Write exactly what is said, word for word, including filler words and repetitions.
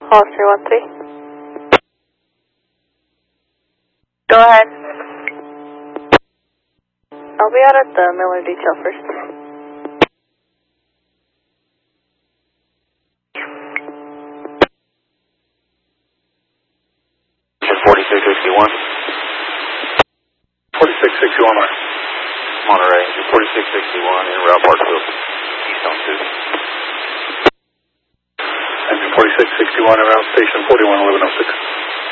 Hall three one three. Go ahead. I'll be out at the Miller detail first. forty-six sixty-one. forty-six sixty-one, Monterey, forty-six sixty-one in route Parkville, Keystone two. Engine forty-six sixty-one around station forty-one eleven oh six.